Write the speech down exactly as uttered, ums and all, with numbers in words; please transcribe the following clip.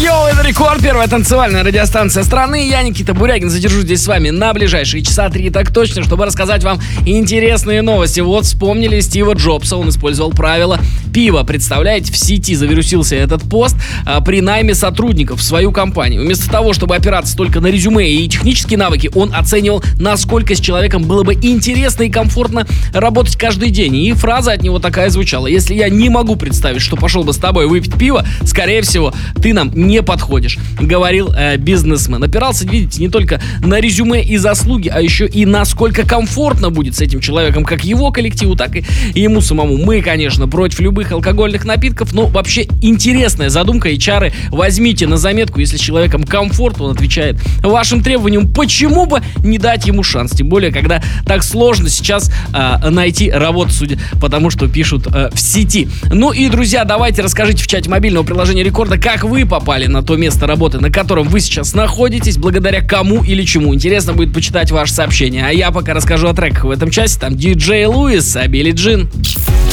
Йоу, это Рекорд, первая танцевальная радиостанция страны. Я, Никита Бурягин, задержусь здесь с вами на ближайшие часа три, так точно, чтобы рассказать вам интересные новости. Вот вспомнили Стива Джобса, он использовал правило пива. Представляете, в сети завирусился этот пост а, при найме сотрудников в свою компанию. Вместо того, чтобы опираться только на резюме и технические навыки, он оценивал, насколько с человеком было бы интересно и комфортно работать каждый день. И фраза от него такая звучала: если я не могу представить, что пошел бы с тобой выпить пиво, скорее всего, ты нам не подходишь, говорил э, бизнесмен. Опирался, видите, не только на резюме и заслуги, а еще и насколько комфортно будет с этим человеком, как его коллективу, так и ему самому. Мы, конечно, против любых алкогольных напитков, но вообще интересная задумка. эйч ар возьмите на заметку, если с человеком комфортно, он отвечает вашим требованиям, почему бы не дать ему шанс? Тем более, когда так сложно сейчас э, найти работу, судя по тому, что пишут э, в сети. Ну и, друзья, давайте расскажите в чате мобильного приложения Рекорда, как вы попали на то место работы, на котором вы сейчас находитесь, благодаря кому или чему. Интересно будет почитать ваши сообщения. А я пока расскажу о треках в этом часе. Там диджей Луис, а Билли Джин.